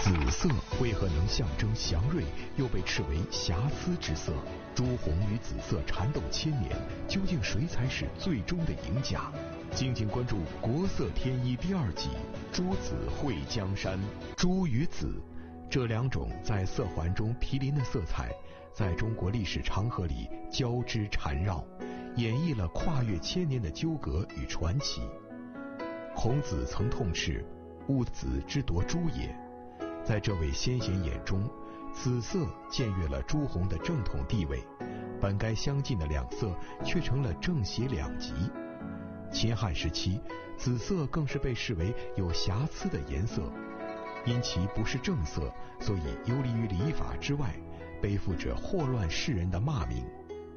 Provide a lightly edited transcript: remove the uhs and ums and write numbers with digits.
紫色为何能象征祥瑞，又被斥为瑕疵之色？朱红与紫色缠斗千年，究竟谁才是最终的赢家？敬请关注《国色天一》第2集《朱紫会江山》。朱与紫这两种在色环中毗邻的色彩，在中国历史长河里交织缠绕，演绎了跨越千年的纠葛与传奇。孔子曾痛斥物子之夺朱也，在这位先贤眼中，紫色僭越了朱红的正统地位，本该相近的两色却成了正邪两极。秦汉时期，紫色更是被视为有瑕疵的颜色，因其不是正色，所以游离于礼法之外，背负着祸乱世人的骂名。